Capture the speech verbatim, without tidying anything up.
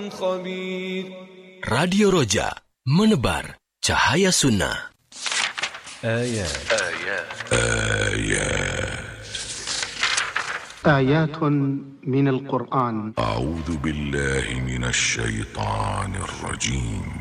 خبير. Radio Roja, menebar cahaya sunnah. آيات آيات آيات آيات من القرآن. أعوذ بالله من الشيطان الرجيم.